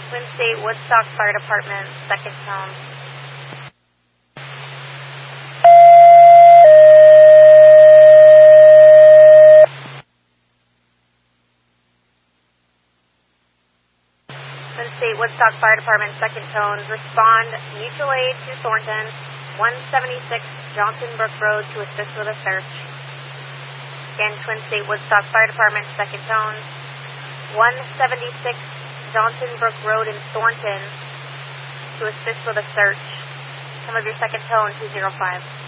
Twin State Woodstock Fire Department, second tone. Twin State Woodstock Fire Department, second tone. Respond mutual aid to Thornton, 176 Johnson Brook Road to assist with a search. Again, Twin State Woodstock Fire Department, second tone. 176 Johnson Brook Road in Thornton to assist with a search. Some of your second tone, 205.